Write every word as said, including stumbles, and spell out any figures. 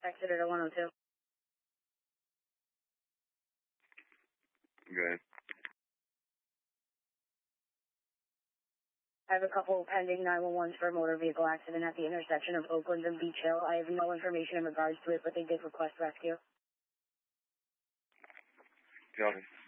Exeter to one oh two. Okay. I have a couple pending nine one ones for a motor vehicle accident at the intersection of Oakland and Beach Hill. I have no information in regards to it, but they did request rescue. Copy.